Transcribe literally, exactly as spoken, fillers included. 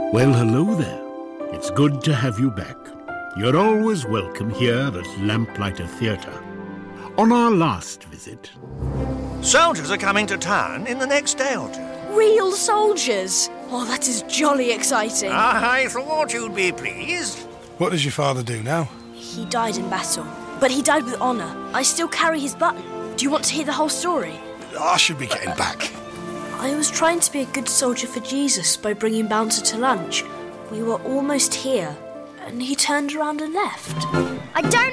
Well, hello there. It's good to have you back. You're always welcome here at Lamplighter Theatre. On our last visit... Soldiers are coming to town in the next day or two. Real soldiers? Oh, that is jolly exciting. I thought you'd be pleased. What does your father do now? He died in battle, but he died with honour. I still carry his button. Do you want to hear the whole story? I should be getting back. I was trying to be a good soldier for Jesus by bringing Bouncer to lunch. We were almost here, and he turned around and left. I don't